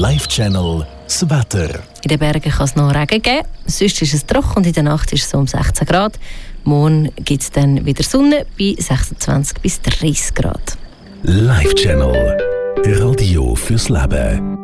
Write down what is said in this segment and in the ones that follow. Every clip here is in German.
Live Channel das Wetter. In den Bergen kann es noch Regen geben, sonst ist es trocken und in der Nacht ist es so um 16 Grad. Morgen gibt es dann wieder Sonne bei 26 bis 30 Grad. Live Channel. Radio fürs Leben.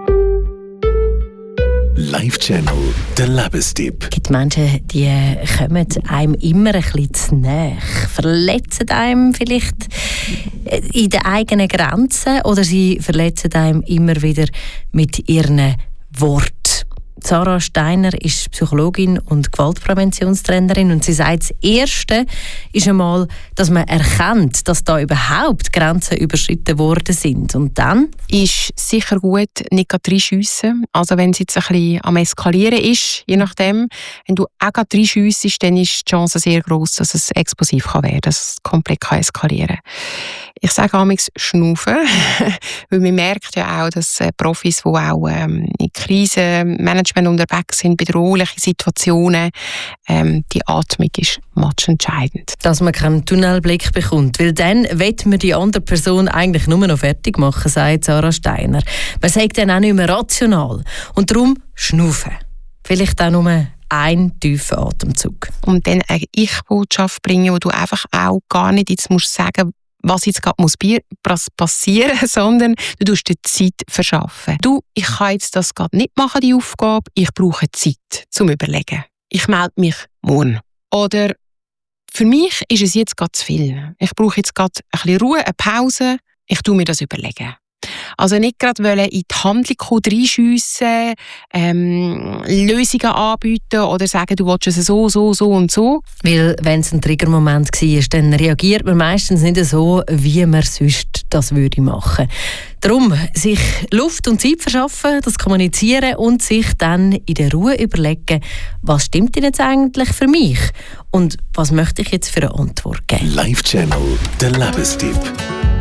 Live Channel, der Lebenstipp. Es gibt Menschen, die kommen einem immer ein bisschen zu nahe, verletzen einem vielleicht in den eigenen Grenzen oder sie verletzen einem immer wieder mit ihren Worten. Sarah Steiner ist Psychologin und Gewaltpräventionstrainerin und sie sagt, das Erste ist einmal, dass man erkennt, dass da überhaupt Grenzen überschritten worden sind. Und dann ist sicher gut, nicht reinschiessen. Also wenn es jetzt ein bisschen am Eskalieren ist, je nachdem, wenn du auch reinschiessest, dann ist die Chance sehr groß, dass es explosiv kann werden, dass es komplett eskalieren kann. Ich sage manchmal schnaufen, weil man merkt ja auch, dass Profis, die auch in Krisenmanagement unterwegs sind, bedrohliche Situationen, die Atmung ist matchentscheidend. Dass man keinen Tunnelblick bekommt, weil dann will man die andere Person eigentlich nur noch fertig machen, sagt Sarah Steiner. Man sagt dann auch nicht mehr rational und darum schnaufen. Vielleicht auch nur ein tiefer Atemzug. Und dann eine Ich-Botschaft bringen, wo du einfach auch gar nicht jetzt musst sagen, was jetzt gerade passieren muss, sondern du tust dir Zeit verschaffen. Ich kann jetzt das gerade nicht machen, die Aufgabe. Ich brauche Zeit zum Überlegen. Ich melde mich morgen. Oder für mich ist es jetzt gerade zu viel. Ich brauche jetzt gerade ein bisschen Ruhe, eine Pause. Ich tue mir das überlegen. Also nicht gerade in die Handlung kommen, reinschiessen, Lösungen anbieten oder sagen, du willst es so und so. Weil, wenn es ein Triggermoment war, dann reagiert man meistens nicht so, wie man sonst das würde machen. Darum sich Luft und Zeit verschaffen, das Kommunizieren und sich dann in der Ruhe überlegen, was stimmt denn jetzt eigentlich für mich und was möchte ich jetzt für eine Antwort geben. Live Channel, der Lebenstipp.